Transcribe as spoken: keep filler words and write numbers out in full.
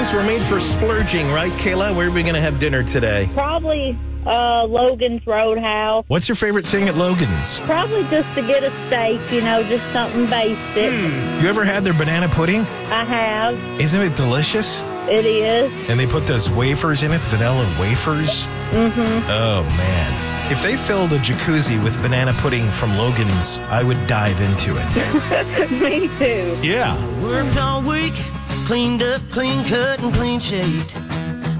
weekends were made for splurging, right, Kayla? Where are we going to have dinner today? Probably uh, Logan's Roadhouse. What's your favorite thing at Logan's? Probably just to get a steak, you know, just something basic. Hmm. You ever had their banana pudding? I have. Isn't it delicious? It is. And they put those wafers in it, vanilla wafers. Mm-hmm. Oh, man. If they filled a jacuzzi with banana pudding from Logan's, I would dive into it. Me too. Yeah. Worked all week, cleaned up, clean cut, and clean shaved.